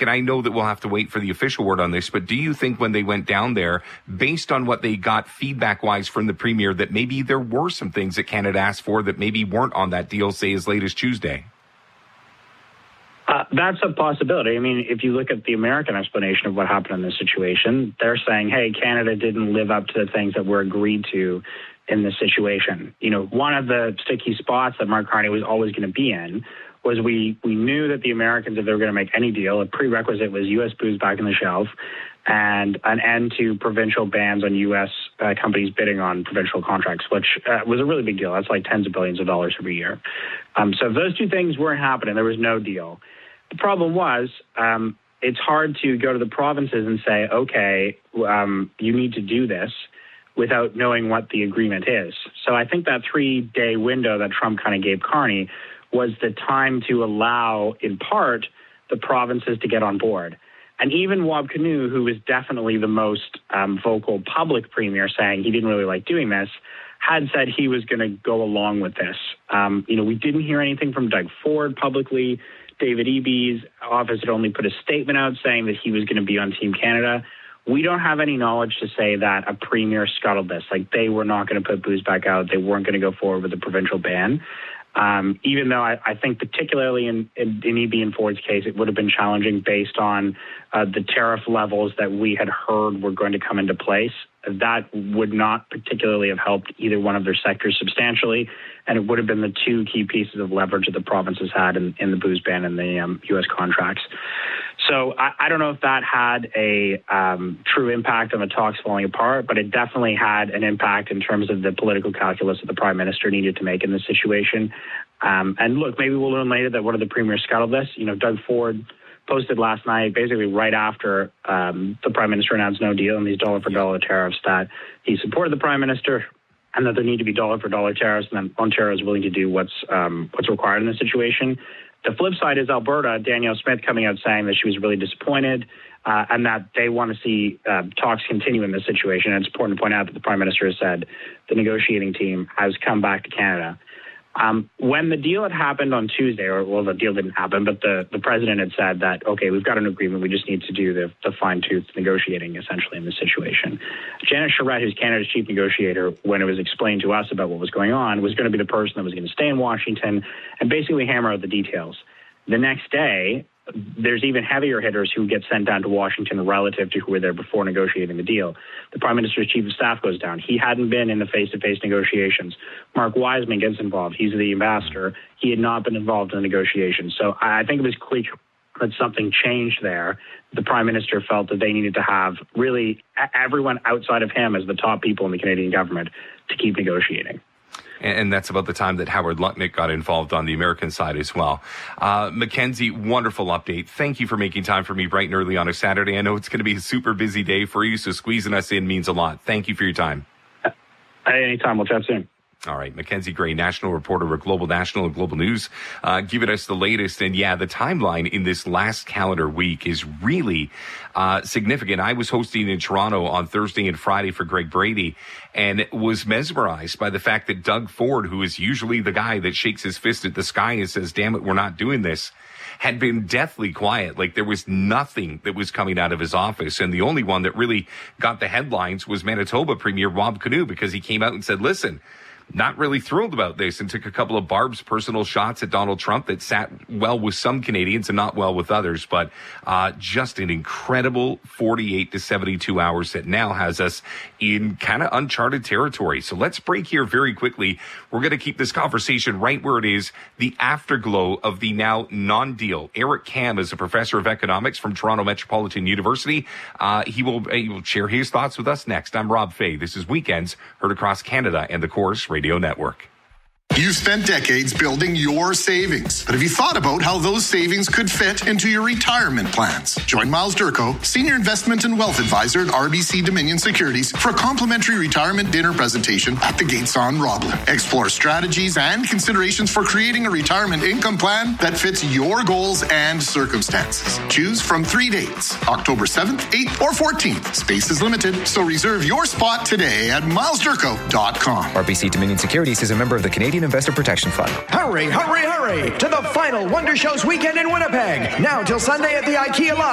and I know that we'll have to wait for the official word on this, but do you think when they went down there, based on what they got feedback-wise from the Premier, that maybe there were some things that Canada asked for that maybe weren't on that deal, say, as late as Tuesday? That's a possibility. I mean, if you look at the American explanation of what happened in this situation, they're saying, hey, Canada didn't live up to the things that were agreed to in this situation. You know, one of the sticky spots that Mark Carney was always going to be in was we knew that the Americans, if they were going to make any deal, a prerequisite was U.S. booze back on the shelf and an end to provincial bans on U.S. Companies bidding on provincial contracts, which was a really big deal. That's like tens of billions of dollars every year. So if those two things weren't happening, there was no deal. The problem was it's hard to go to the provinces and say, okay, you need to do this without knowing what the agreement is. So I think that 3-day window that Trump kind of gave Carney was the time to allow, in part, the provinces to get on board. And even Wab Kinew, who was definitely the most vocal public premier, saying he didn't really like doing this, had said he was going to go along with this. We didn't hear anything from Doug Ford publicly. David Eby's office had only put a statement out saying that he was going to be on Team Canada. We don't have any knowledge to say that a premier scuttled this. Like, they were not going to put booze back out. They weren't going to go forward with the provincial ban. Even though I think particularly in Eby and Ford's case, it would have been challenging based on the tariff levels that we had heard were going to come into place. That would not particularly have helped either one of their sectors substantially, and it would have been the two key pieces of leverage that the provinces had in the booze ban and the U.S. contracts. So I don't know if that had a true impact on the talks falling apart, but it definitely had an impact in terms of the political calculus that the Prime Minister needed to make in this situation. And look, maybe we'll learn later that one of the premiers scuttled this. Doug Ford posted last night, basically right after the Prime Minister announced no deal and these dollar-for-dollar tariffs, that he supported the Prime Minister and that there need to be dollar-for-dollar tariffs, and that Ontario is willing to do what's required in this situation. The flip side is Alberta, Danielle Smith coming out saying that she was really disappointed and that they want to see talks continue in this situation. And it's important to point out that the Prime Minister has said the negotiating team has come back to Canada. When the deal had happened on Tuesday, the deal didn't happen, but the president had said that, okay, we've got an agreement. We just need to do the fine-tooth negotiating, essentially, in this situation. Janet Charette, who's Canada's chief negotiator, when it was explained to us about what was going on, was going to be the person that was going to stay in Washington and basically hammer out the details. The next day, there's even heavier hitters who get sent down to Washington relative to who were there before negotiating the deal. The Prime Minister's chief of staff goes down. He hadn't been in the face-to-face negotiations. Mark Wiseman gets involved. He's the ambassador. He had not been involved in the negotiations. So I think it was clear that something changed there. The Prime Minister felt that they needed to have really everyone outside of him as the top people in the Canadian government to keep negotiating. And that's about the time that Howard Lutnick got involved on the American side as well. Mackenzie, wonderful update. Thank you for making time for me bright and early on a Saturday. I know it's going to be a super busy day for you, so squeezing us in means a lot. Thank you for your time. Anytime. We'll chat soon. All right. Mackenzie Gray, national reporter with Global National and Global News, giving us the latest. And yeah, the timeline in this last calendar week is really significant. I was hosting in Toronto on Thursday and Friday for Greg Brady and was mesmerized by the fact that Doug Ford, who is usually the guy that shakes his fist at the sky and says, damn it, we're not doing this, had been deathly quiet. Like, there was nothing that was coming out of his office. And the only one that really got the headlines was Manitoba Premier Wab Kinew, because he came out and said, listen, not really thrilled about this, and took a couple of Barb's personal shots at Donald Trump that sat well with some Canadians and not well with others. But just an incredible 48 to 72 hours that now has us in kind of uncharted territory. So let's break here very quickly. We're going to keep this conversation right where it is, the afterglow of the now non-deal. Eric Kam is a professor of economics from Toronto Metropolitan University. He will share his thoughts with us next. I'm Rob Fay. This is Weekends, heard across Canada and the Corus Radio Network. You've spent decades building your savings, but have you thought about how those savings could fit into your retirement plans? Join Miles Durko, Senior Investment and Wealth Advisor at RBC Dominion Securities, for a complimentary retirement dinner presentation at the Gates on Roblin. Explore strategies and considerations for creating a retirement income plan that fits your goals and circumstances. Choose from 3 dates, October 7th, 8th, or 14th. Space is limited, so reserve your spot today at milesdurko.com. RBC Dominion Securities is a member of the Canadian Investor Protection Fund. Hurry, hurry, hurry to the final Wonder Shows weekend in Winnipeg. Now till Sunday at the IKEA Live.